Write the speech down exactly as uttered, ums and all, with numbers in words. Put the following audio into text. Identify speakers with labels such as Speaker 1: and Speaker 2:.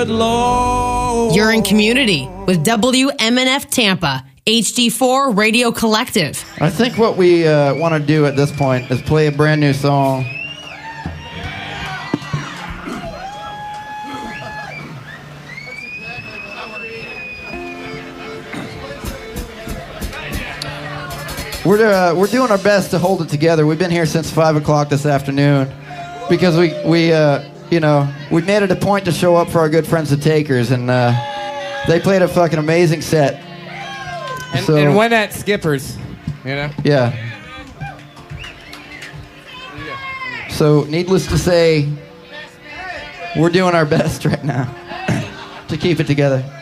Speaker 1: You're in community with W M N F Tampa, H D four Radio Collective.
Speaker 2: I think what we uh, want to do at this point is play a brand new song. We're uh, we're doing our best to hold it together. We've been here since five o'clock this afternoon because we we uh, you know we made it a point to show up for our good friends the Takers, and uh, they played a fucking amazing set.
Speaker 3: And,
Speaker 2: so,
Speaker 3: and went at Skippers, you know.
Speaker 2: Yeah. So needless to say, we're doing our best right now to keep it together.